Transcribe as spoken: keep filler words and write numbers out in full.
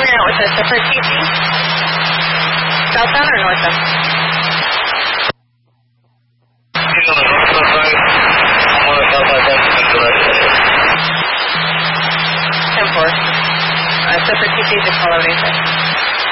coming out with a separate T C? Southbound or northbound? He's on the northbound side. I'm on the southbound side. ten four. Uh, separate T C, just follow what he said.